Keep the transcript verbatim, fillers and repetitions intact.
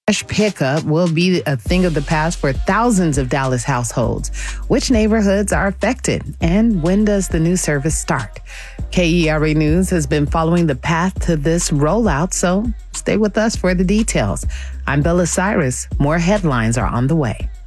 Cash pickup will be a thing of the past for thousands of Dallas households. Which neighborhoods are affected, and when does the new service start? K E R A News has been following the path to this rollout, so stay with us for the details. I'm Bella Cyrus. More headlines are on the way.